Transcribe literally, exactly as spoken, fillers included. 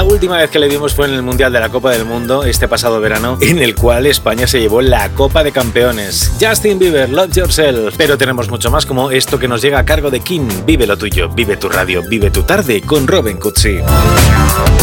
última vez que le vimos fue en el Mundial de la Copa del Mundo, este pasado verano, en el cual España se llevó la Copa de Campeones. Justin Bieber, Love Yourself. Pero tenemos mucho más, como esto que nos llega a cargo de Kim. Vive lo tuyo, vive tu radio, vive tu tarde con Robin Cutsi.